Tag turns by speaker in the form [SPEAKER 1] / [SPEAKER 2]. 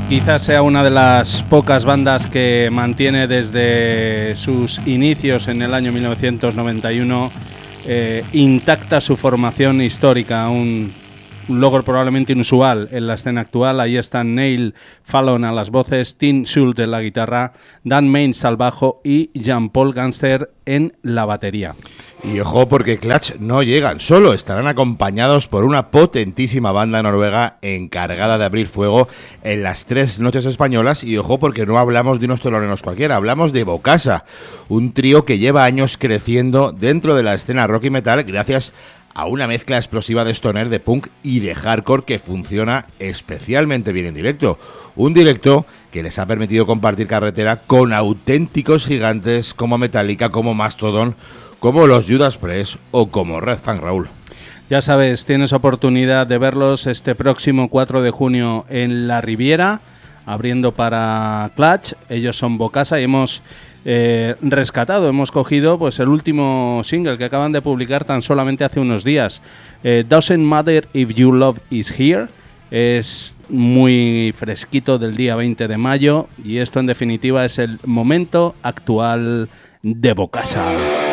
[SPEAKER 1] Quizás sea una de las pocas bandas que mantiene desde sus inicios en el año 1991 intacta su formación histórica, un logro probablemente inusual en la escena actual. Ahí están Neil Fallon a las voces, Tim Schultz en la guitarra, Dan Mains al bajo y Jean-Paul Ganster en la batería.
[SPEAKER 2] Y ojo, porque Clutch no llegan solo, estarán acompañados por una potentísima banda noruega encargada de abrir fuego en las 3 noches españolas. Y ojo, porque no hablamos de unos teloneros cualquiera, hablamos de Bokassa, un trío que lleva años creciendo dentro de la escena rock y metal gracias a una mezcla explosiva de stoner, de punk y de hardcore que funciona especialmente bien en directo. Un directo que les ha permitido compartir carretera con auténticos gigantes como Metallica, como Mastodon, como los Judas Priest o como Red Fang, Raúl.
[SPEAKER 1] Ya sabes, tienes oportunidad de verlos este próximo 4 de junio en La Riviera, abriendo para Clutch. Ellos son Bokassa y hemos hemos cogido pues el último single que acaban de publicar tan solamente hace unos días. Doesn't Matter If You Love Is Here. Es muy fresquito, del día 20 de mayo, y esto en definitiva es el momento actual de Bokassa.